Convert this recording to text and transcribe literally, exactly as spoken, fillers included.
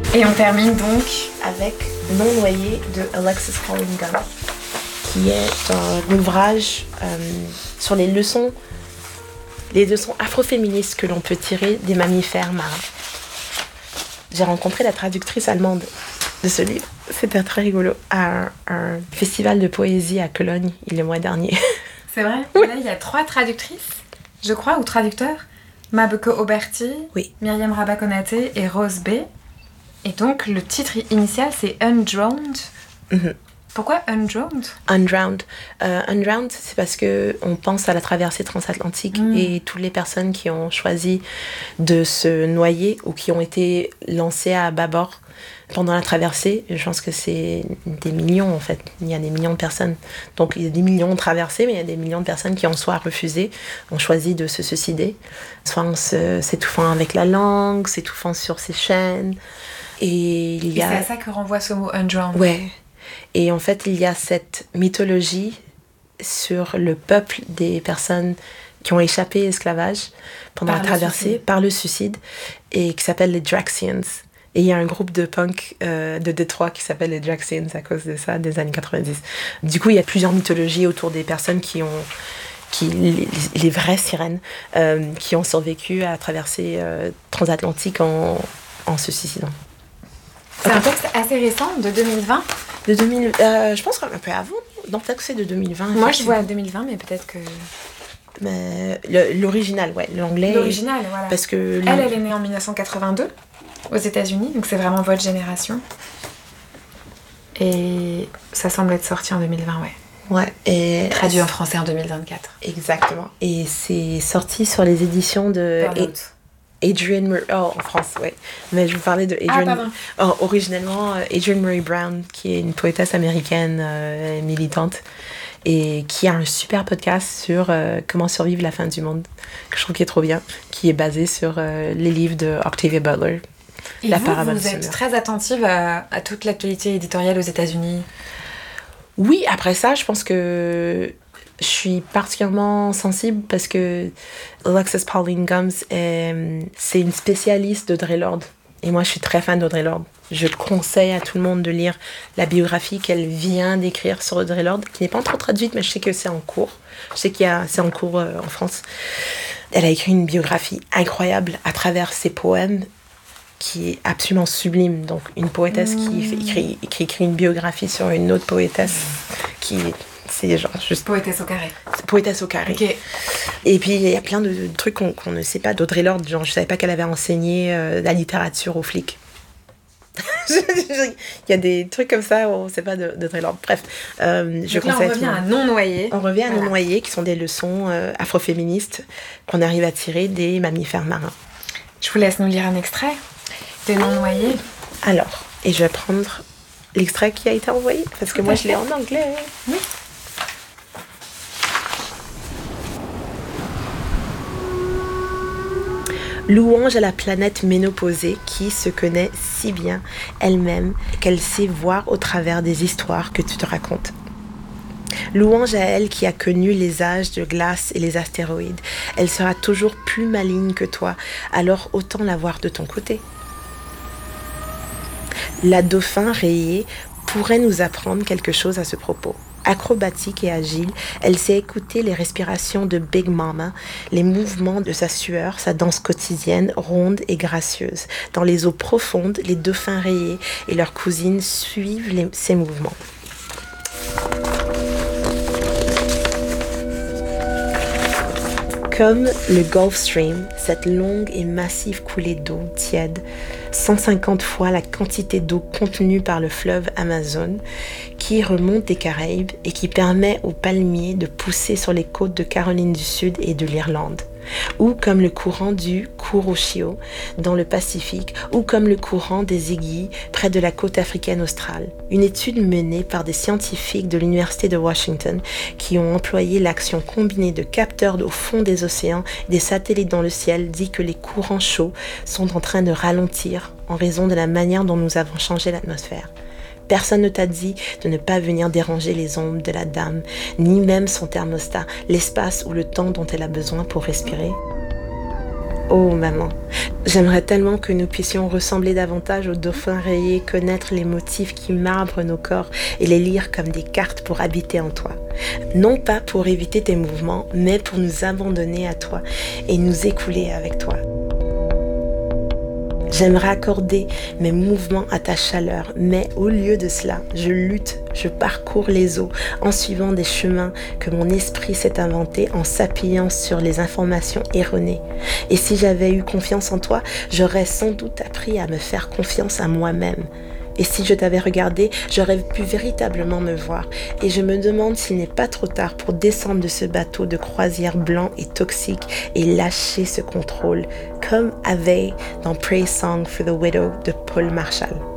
Et on termine donc avec Non noyé de Alexis Pauline Gumbs, qui est un ouvrage euh, sur les leçons, les leçons afroféministes que l'on peut tirer des mammifères marins. J'ai rencontré la traductrice allemande de ce livre, c'était très rigolo, à un, un festival de poésie à Cologne le mois dernier. C'est vrai? Oui. Là, il y a trois traductrices, je crois, ou traducteurs. Mabeko Oberti, Oui. Myriam Rabat-Konaté et Rose B. Et donc, le titre initial, c'est Undrowned. Mm-hmm. Pourquoi Undrowned? Undrowned. Euh, Undrowned, c'est parce qu'on pense à la traversée transatlantique mm. et toutes les personnes qui ont choisi de se noyer ou qui ont été lancées à bâbord pendant la traversée. Je pense que c'est des millions, en fait. Il y a des millions de personnes. Donc, il y a des millions de traversées, mais il y a des millions de personnes qui ont soit refusé, ont choisi de se suicider, soit en se, s'étouffant avec la langue, s'étouffant sur ses chaînes. Et il y a... Et c'est à ça que renvoie ce mot Undrowned. Ouais. Et en fait, il y a cette mythologie sur le peuple des personnes qui ont échappé à l'esclavage pendant par la traversée, suicide. par le suicide, et qui s'appelle les Draxians. Et il y a un groupe de punk euh, de Détroit qui s'appelle les Draxians à cause de ça, des années quatre-vingt-dix. Du coup, il y a plusieurs mythologies autour des personnes qui ont... Qui, les, les vraies sirènes euh, qui ont survécu à la traversée euh, transatlantique en, en se suicidant. C'est un texte assez récent, de deux mille vingt. De deux mille, euh, je pense un peu avant. Donc peut-être que c'est de deux mille vingt. Moi, je vois deux mille vingt, mais peut-être que... Mais le, l'original, ouais, l'anglais. L'original, voilà. Parce que elle, elle est née en dix-neuf cent quatre-vingt-deux, aux États-Unis, donc c'est vraiment votre génération. Et ça semble être sorti en deux mille vingt, ouais. Ouais, et... Traduit en français en deux mille vingt-quatre. Exactement. Et c'est sorti sur les éditions de... Adrienne Murray, oh, en France, ouais. Mais je vous parlais de Adrienne. Ah, pardon. Oh, originellement, Adrienne Murray Brown, qui est une poétesse américaine euh, militante et qui a un super podcast sur euh, comment survivre la fin du monde, que je trouve qui est trop bien, qui est basé sur euh, les livres de Octavia Butler. Et la vous, parabole vous êtes sonore. très attentive à, à toute l'actualité éditoriale aux États-Unis? Oui, après ça, je pense que je suis particulièrement sensible parce que Alexis Pauline Gumbs, est, c'est une spécialiste d'Audre Lorde. Et moi, je suis très fan d'Audre Lorde. Je conseille à tout le monde de lire la biographie qu'elle vient d'écrire sur Audre Lorde, qui n'est pas encore traduite, mais je sais que c'est en cours. Je sais qu'il y a, c'est en cours euh, en France. Elle a écrit une biographie incroyable à travers ses poèmes, qui est absolument sublime. Donc, une poétesse mmh. qui, fait, écrit, qui écrit une biographie sur une autre poétesse qui... C'est genre juste... Poétesse au carré. Poétesse au carré. Okay. Et puis, il y a plein de, de trucs qu'on, qu'on ne sait pas d'Audre Lorde. Genre, je ne savais pas qu'elle avait enseigné euh, la littérature aux flics. Il y a des trucs comme ça où on ne sait pas d'Audre Lorde. Bref, euh, je Donc là, on revient à Non noyé. On revient à voilà. Non noyé, qui sont des leçons euh, afroféministes qu'on arrive à tirer des mammifères marins. Je vous laisse nous lire un extrait de Non noyé. Alors, et je vais prendre l'extrait qui a été envoyé, parce que moi, je l'ai en anglais. Oui. Louange à la planète ménopausée qui se connaît si bien elle-même qu'elle sait voir au travers des histoires que tu te racontes. Louange à elle qui a connu les âges de glace et les astéroïdes. Elle sera toujours plus maligne que toi, alors autant la voir de ton côté. La dauphin rayée pourrait nous apprendre quelque chose à ce propos. Acrobatique et agile, elle sait écouter les respirations de Big Mama, les mouvements de sa sueur, sa danse quotidienne, ronde et gracieuse. Dans les eaux profondes, les dauphins rayés et leurs cousines suivent les, ses mouvements. Comme le Gulf Stream, cette longue et massive coulée d'eau tiède, cent cinquante fois la quantité d'eau contenue par le fleuve Amazon, qui remonte des Caraïbes et qui permet aux palmiers de pousser sur les côtes de Caroline du Sud et de l'Irlande. Ou comme le courant du Kuroshio dans le Pacifique, ou comme le courant des aiguilles près de la côte africaine australe. Une étude menée par des scientifiques de l'Université de Washington qui ont employé l'action combinée de capteurs au fond des océans et des satellites dans le ciel dit que les courants chauds sont en train de ralentir en raison de la manière dont nous avons changé l'atmosphère. Personne ne t'a dit de ne pas venir déranger les ombres de la dame, ni même son thermostat, l'espace ou le temps dont elle a besoin pour respirer. Oh maman, j'aimerais tellement que nous puissions ressembler davantage aux dauphins rayés, connaître les motifs qui marbrent nos corps et les lire comme des cartes pour habiter en toi. Non pas pour éviter tes mouvements, mais pour nous abandonner à toi et nous écouler avec toi. J'aimerais accorder mes mouvements à ta chaleur, mais au lieu de cela, je lutte, je parcours les eaux en suivant des chemins que mon esprit s'est inventé en s'appuyant sur les informations erronées. Et si j'avais eu confiance en toi, j'aurais sans doute appris à me faire confiance à moi-même. Et si je t'avais regardé, j'aurais pu véritablement me voir. Et je me demande s'il n'est pas trop tard pour descendre de ce bateau de croisière blanc et toxique et lâcher ce contrôle, comme avait dans Praise Song for the Widow de Paul Marshall.